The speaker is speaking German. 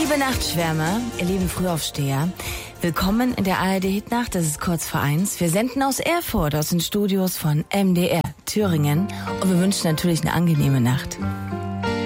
liebe Nachtschwärmer, ihr lieben Frühaufsteher, willkommen in der ARD-Hitnacht, das ist kurz vor 1. Wir senden aus Erfurt, aus den Studios von MDR Thüringen und wir wünschen natürlich eine angenehme Nacht.